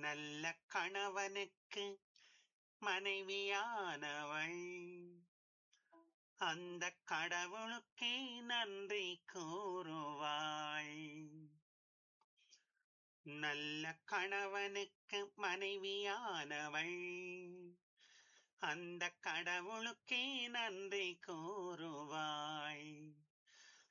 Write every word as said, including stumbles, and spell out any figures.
நல்ல கணவனுக்கு மனைவியானவள் அந்த கடவுளுக்கே நன்றி கூறுவாள். நல்ல கணவனுக்கு மனைவியானவள் அந்த கடவுளுக்கே நன்றி கூறுவாள்.